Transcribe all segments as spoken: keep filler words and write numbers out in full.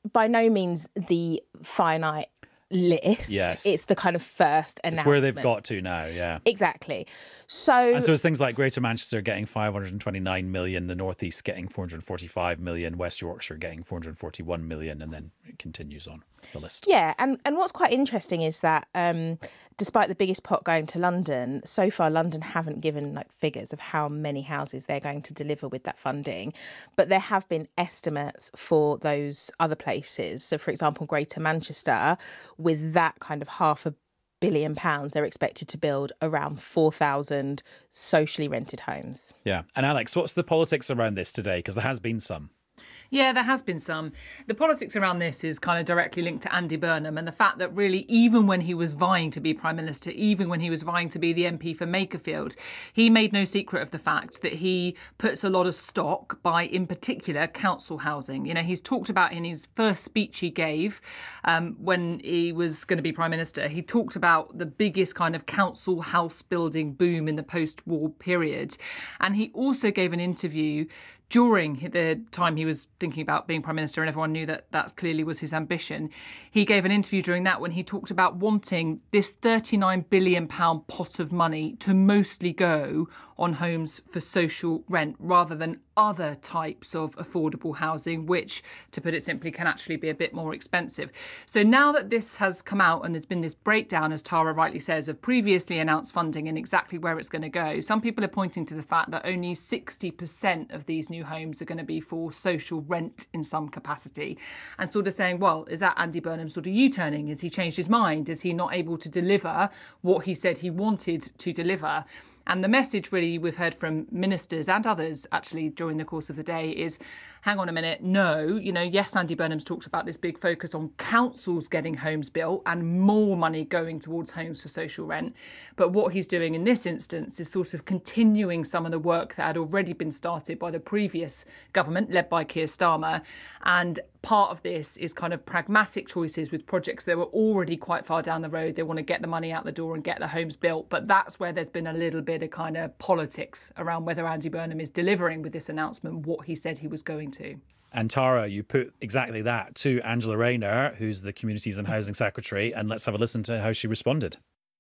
by no means the finite list. Yes. It's the kind of first announcement. It's where they've got to now, yeah. Exactly. So, and so it's things like Greater Manchester getting five hundred twenty-nine million, the North East getting four hundred forty-five million, West Yorkshire getting four hundred forty-one million, and then it continues on the list. Yeah, and, and what's quite interesting is that um, despite the biggest pot going to London, so far London haven't given like figures of how many houses they're going to deliver with that funding, but there have been estimates for those other places. So, for example, Greater Manchester, with that kind of half a billion pounds, they're expected to build around four thousand socially rented homes. Yeah. And Alex, what's the politics around this today? Because there has been some. Yeah, there has been some. The politics around this is kind of directly linked to Andy Burnham and the fact that really, even when he was vying to be Prime Minister, even when he was vying to be the M P for Makerfield, he made no secret of the fact that he puts a lot of stock by, in particular, council housing. You know, he's talked about in his first speech he gave um, when he was going to be Prime Minister, he talked about the biggest kind of council house building boom in the post-war period. And he also gave an interview during the time he was thinking about being Prime Minister, and everyone knew that that clearly was his ambition. He gave an interview during that when he talked about wanting this thirty-nine billion pounds pot of money to mostly go on homes for social rent rather than other types of affordable housing, which, to put it simply, can actually be a bit more expensive. So now that this has come out and there's been this breakdown, as Tara rightly says, of previously announced funding and exactly where it's going to go, some people are pointing to the fact that only sixty percent of these new homes are going to be for social rent in some capacity, and sort of saying, well, is that Andy Burnham sort of U-turning? Has he changed his mind? Is he not able to deliver what he said he wanted to deliver? And the message really we've heard from ministers and others actually during the course of the day is, hang on a minute, no, you know, yes, Andy Burnham's talked about this big focus on councils getting homes built and more money going towards homes for social rent. But what he's doing in this instance is sort of continuing some of the work that had already been started by the previous government led by Keir Starmer. And part of this is kind of pragmatic choices with projects that were already quite far down the road. They want to get the money out the door and get the homes built. But that's where there's been a little bit of kind of politics around whether Andy Burnham is delivering with this announcement what he said he was going to. And Tara, you put exactly that to Angela Rayner, who's the Communities and Housing Secretary, and let's have a listen to how she responded.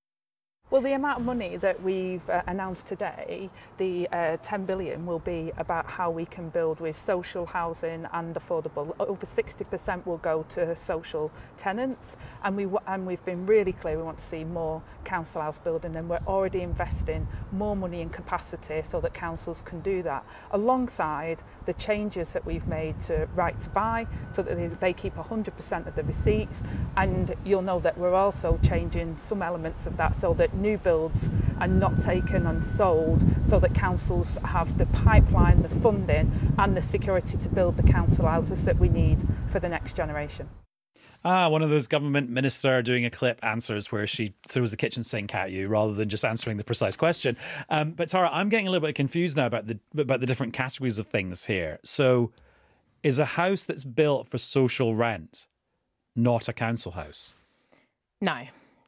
Well, the amount of money that we've uh, announced today, the uh, ten billion, will be about how we can build with social housing and affordable. Over sixty percent will go to social tenants, and we and we've been really clear we want to see more council house building, and we're already investing more money in capacity so that councils can do that, alongside the changes that we've made to Right to Buy, so that they, they keep one hundred percent of the receipts. And you'll know that we're also changing some elements of that so that new builds are not taken and sold, so that councils have the pipeline, the funding and the security to build the council houses that we need for the next generation. Ah, one of those government minister doing a clip answers where she throws the kitchen sink at you rather than just answering the precise question. Um, but Tara, I'm getting a little bit confused now about the about the different categories of things here. So is a house that's built for social rent not a council house? No.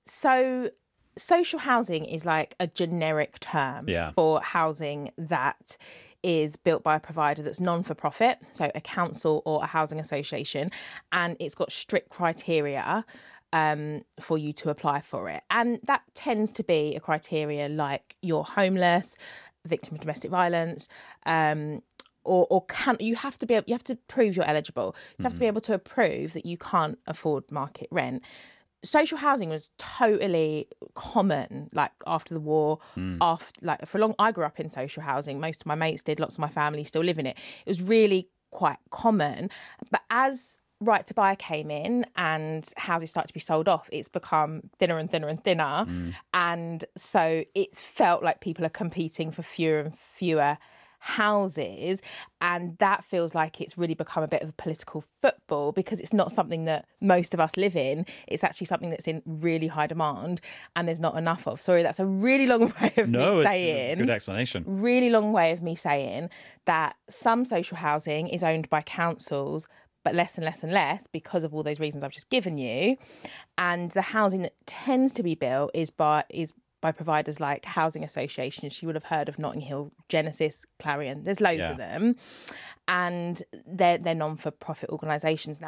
So social housing is like a generic term yeah. for housing that is built by a provider that's non-for-profit, so a council or a housing association, and it's got strict criteria um, for you to apply for it. And that tends to be a criteria like you're homeless, victim of domestic violence, um, or, or can you have to be you have to prove you're eligible. You have mm-hmm. to be able to prove that you can't afford market rent. Social housing was totally common, like after the war, mm. after like for long. I grew up in social housing. Most of my mates did. Lots of my family still live in it. It was really quite common. But as Right to Buy came in and houses started to be sold off, it's become thinner and thinner and thinner. Mm. And so it's felt like people are competing for fewer and fewer houses, and that feels like it's really become a bit of a political football because it's not something that most of us live in. It's actually something that's in really high demand and there's not enough of. Sorry, that's a really long way of no, me saying. It's a good explanation. Really long way of me saying that some social housing is owned by councils, but less and less and less because of all those reasons I've just given you. And the housing that tends to be built is by is by providers like housing associations. You would have heard of Notting Hill, Genesis, Clarion. There's loads yeah. of them. And they're, they're non-for-profit organisations now.